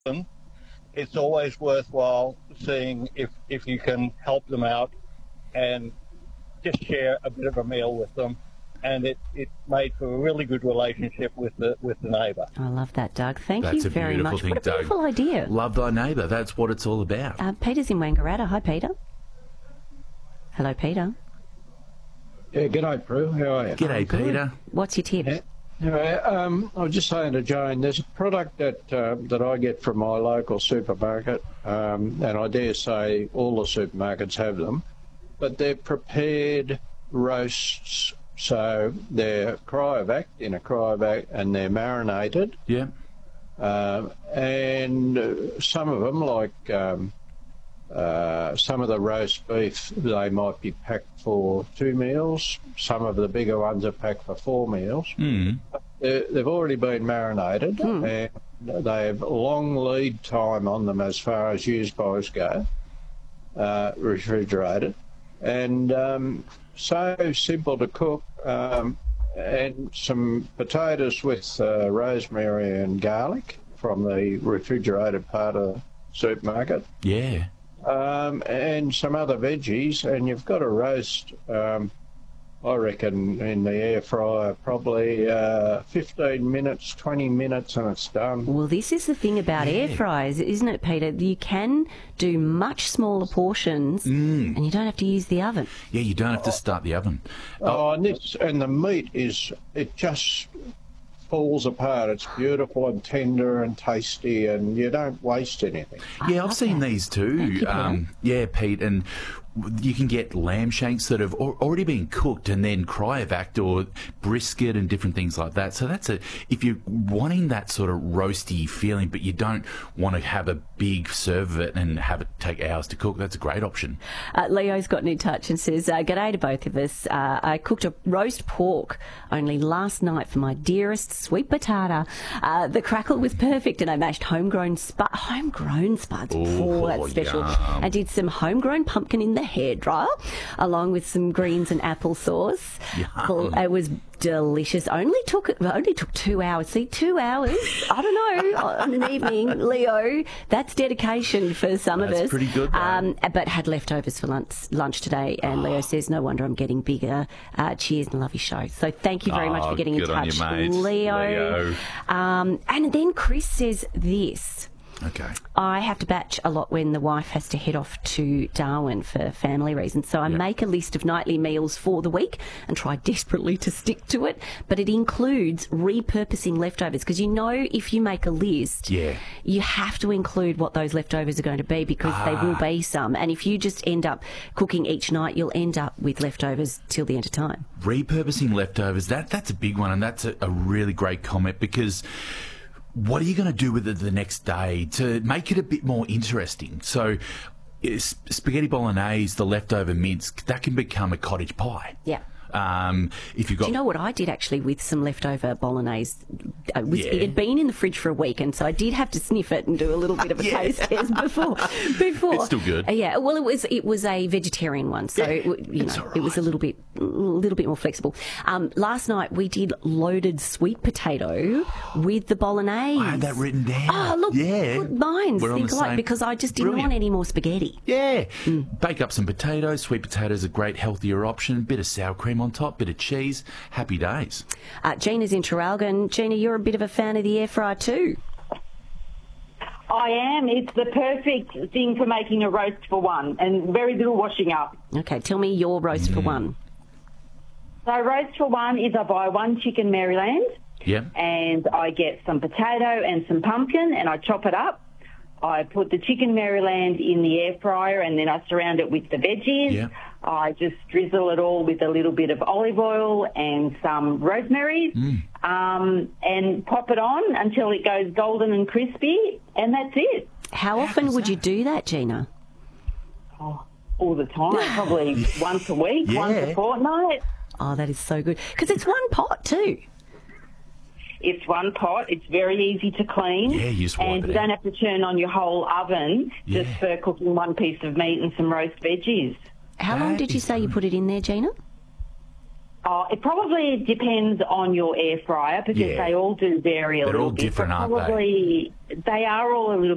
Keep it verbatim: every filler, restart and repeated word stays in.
them, it's always worthwhile seeing if, if you can help them out and just share a bit of a meal with them. And it, it made for a really good relationship with the with the neighbour. I love that, Doug. Thank That's you a very beautiful much. thing, What a beautiful Doug. idea. Love thy neighbour. That's what it's all about. Uh, Peter's in Wangaratta. Hi, Peter. Hello, Peter. Yeah, g'day, Prue. How are you? G'day, Good. Peter. What's your tip? Yeah. Anyway, um, I was just saying to Jane, there's a product that uh, that I get from my local supermarket, um, and I dare say all the supermarkets have them, but they're prepared roasts. So they're cryovac in a cryovac, and they're marinated. Yeah. Um, and uh, some of them, like um, uh, some of the roast beef, they might be packed for two meals. Some of the bigger ones are packed for four meals. Mm. They're, they've already been marinated, and they have a long lead time on them as far as use-bys go, uh, refrigerated, and um, so simple to cook. Um, and some potatoes with uh, rosemary and garlic from the refrigerated part of the supermarket, Yeah. um, and some other veggies, and you've got to roast, um, I reckon, in the air fryer probably uh, fifteen minutes, twenty minutes, and it's done. Well, this is the thing about air fryers, isn't it, Peter? You can do much smaller portions and you don't have to use the oven. Yeah, you don't have to start the oven. Oh, and this and the meat is, it just falls apart. It's beautiful and tender and tasty, and you don't waste anything. Yeah, I've seen these too. Thank you, Peter. um, yeah, Pete, and you can get lamb shanks that have al- already been cooked and then cryovaced, or brisket and different things like that. So that's a, if you're wanting that sort of roasty feeling, but you don't want to have a big serve of it and have it take hours to cook, that's a great option. Uh, Leo's gotten in touch and says, uh, g'day to both of us. Uh, I cooked a roast pork only last night for my dearest sweet potato. Uh, the crackle was perfect, and I mashed homegrown spud, homegrown spuds. Oh, Oh, that's special. yum. I did some homegrown pumpkin in the hairdryer, along with some greens and applesauce. Yum. Well, it was delicious. Only took it only took two hours. See, two hours. I don't know on an evening, Leo. That's dedication for some of That's us. pretty good, though. Um, but had leftovers for lunch lunch today, and Leo says, "No wonder I'm getting bigger." Uh, cheers and love your show. So thank you very much Oh, for getting in good on touch, you, mate. Leo. Leo. Um, and then Chris says this. Okay. I have to batch a lot when the wife has to head off to Darwin for family reasons. So I Yeah. make a list of nightly meals for the week and try desperately to stick to it. But it includes repurposing leftovers, because you know if you make a list, Yeah. you have to include what those leftovers are going to be, because Ah. they will be some. And if you just end up cooking each night, you'll end up with leftovers till the end of time. Repurposing leftovers, that that's a big one, and that's a, a really great comment, because what are you going to do with it the next day to make it a bit more interesting? So is- spaghetti bolognese, the leftover mince, that can become a cottage pie. Yeah. Um, if you've got... Do you know what I did actually with some leftover bolognese? It, was, Yeah. it had been in the fridge for a week, and so I did have to sniff it and do a little bit of a Yeah. taste test before. Before It's still good. Uh, yeah. Well, it was it was a vegetarian one, so Yeah, it, w- you it's know all it was a right. little bit a little bit more flexible. Um, last night we did loaded sweet potato with the bolognese. I had that written down. Oh, look, Yeah. good minds We're on think the alike, same- because I just didn't Brilliant. want any more spaghetti. Yeah. Bake up some potatoes. Sweet potatoes, a great healthier option. Bit of sour cream on top, bit of cheese. Happy days. Uh, Gina's in Traralgon. Gina, you're a bit of a fan of the air fryer too. I am. It's the perfect thing for making a roast for one, and very little washing up. Okay, tell me your roast Mm. for one. So roast for one is I buy one chicken Maryland, Yeah. and I get some potato and some pumpkin, and I chop it up. I put the chicken Maryland in the air fryer, and then I surround it with the veggies. Yeah. I just drizzle it all with a little bit of olive oil and some rosemary, Mm. um, and pop it on until it goes golden and crispy, and that's it. How often would you do that, Gina? Oh, all the time, probably once a week, once Yeah. a fortnight. Oh, that is so good. Because it's one pot too. It's one pot. It's very easy to clean. Yeah, you just wipe And it you don't have to turn on your whole oven just Yeah. for cooking one piece of meat and some roast veggies. How long That did you is say you put it in there, Gina? Oh, it probably depends on your air fryer, because Yeah. they all do vary a They're little all bit. different, but aren't they? probably, they are all a little